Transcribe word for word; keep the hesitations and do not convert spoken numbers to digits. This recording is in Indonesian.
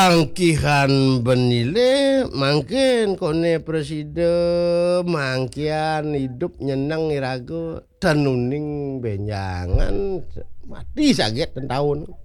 Langkihan benile mangkin kone presiden mangkian hidup nyeneng irago tenuning benjangan mati sakit tahun